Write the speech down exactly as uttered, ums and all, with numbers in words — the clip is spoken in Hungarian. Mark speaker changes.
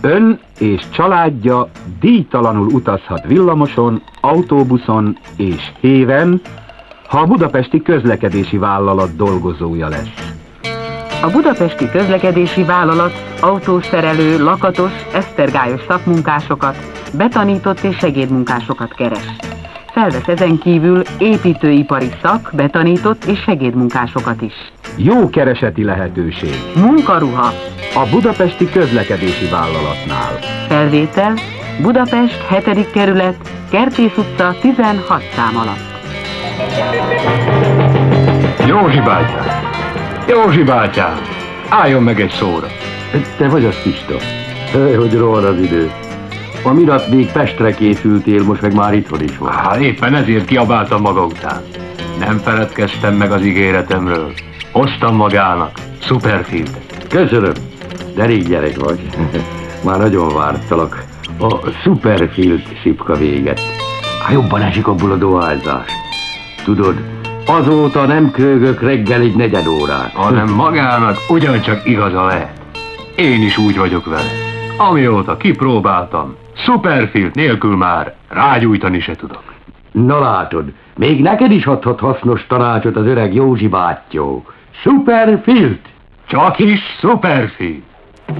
Speaker 1: Ön és családja díjtalanul utazhat villamoson, autóbuszon és héven, ha a Budapesti Közlekedési Vállalat dolgozója lesz.
Speaker 2: A Budapesti Közlekedési Vállalat autószerelő, lakatos, esztergályos szakmunkásokat, betanított és segédmunkásokat keres. Felvesz ezen kívül építőipari szak, betanított és segédmunkásokat is.
Speaker 1: Jó kereseti lehetőség.
Speaker 2: Munkaruha.
Speaker 1: A Budapesti Közlekedési Vállalatnál.
Speaker 2: Felvétel Budapest hetedik kerület, Kertész utca tizenhat szám alatt.
Speaker 3: Józsi bátyám! Józsi bátyám! Álljon meg egy szóra!
Speaker 4: Te vagy az, Pista? Hely, hogy rohan az idő. A miatt még Pestre készültél, most meg már itthon is van.
Speaker 3: Hát éppen ezért kiabáltam maga után. Nem feledkeztem meg az ígéretemről. Hoztam magának Superfieldet.
Speaker 4: Köszönöm, de rég gyerek vagy. Már nagyon vártalak. A Superfield szipka véget. Hát jobban esik abból a dohányzás. Tudod, azóta nem krögök reggel egy negyed órát.
Speaker 3: Hanem magának ugyancsak igaza lehet. Én is úgy vagyok vele. Amióta kipróbáltam, Superfield nélkül már rágyújtani se tudok.
Speaker 4: Na látod, még neked is adhat hasznos tanácsot az öreg Józsi bátyó. Superfield!
Speaker 3: Csak is Superfield!